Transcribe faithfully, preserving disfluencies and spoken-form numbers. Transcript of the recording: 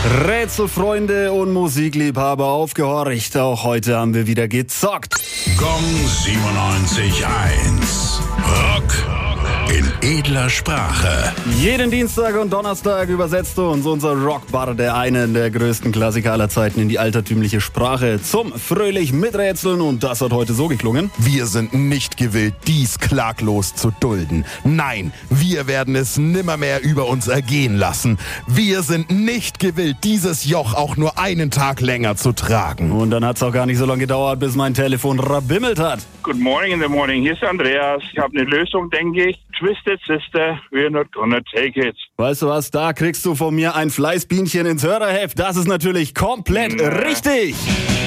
Rätselfreunde und Musikliebhaber, aufgehorcht. Auch heute haben wir wieder gezockt. Gong siebenundneunzig Komma eins. Rock in edler Sprache. Jeden Dienstag und Donnerstag übersetzt uns unser Rockbarde einen der größten Klassiker aller Zeiten in die altertümliche Sprache zum fröhlich Miträtseln, und das hat heute so geklungen. Wir sind nicht gewillt, dies klaglos zu dulden. Nein, wir werden es nimmermehr über uns ergehen lassen. Wir sind nicht gewillt, dieses Joch auch nur einen Tag länger zu tragen. Und dann hat es auch gar nicht so lange gedauert, bis mein Telefon rabimmelt hat. Good morning in the morning. Hier ist Andreas. Ich habe eine Lösung, denke ich. Twisted Sister, we're not gonna take it. Weißt du was, da kriegst du von mir ein Fleißbienchen ins Hörerheft. Das ist natürlich komplett Na. richtig.